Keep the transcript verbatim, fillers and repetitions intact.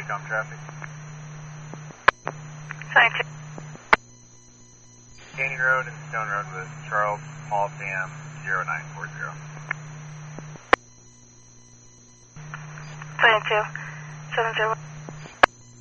Take-on traffic. seventy-two. Canyon Road and Stone Road with Charles Paul Sam zero nine four zero. seventy-two. seven zero.